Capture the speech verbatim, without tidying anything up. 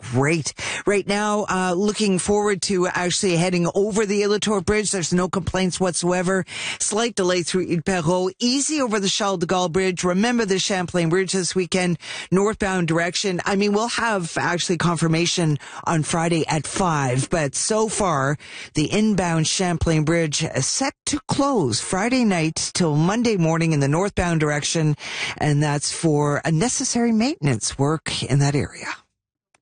great. Right now, uh, looking forward to actually heading over the Illitor Bridge. There's no complaints whatsoever. Slight delay through Ile-Perrot. Easy over the Charles de Gaulle Bridge. Remember the Champlain Bridge this weekend, northbound direction. I mean, we'll have actually confirmation on Friday at five, but so far, the inbound Champlain Bridge is set to close Friday night till Monday morning in the northbound direction, and that's for a necessary maintenance work in that area.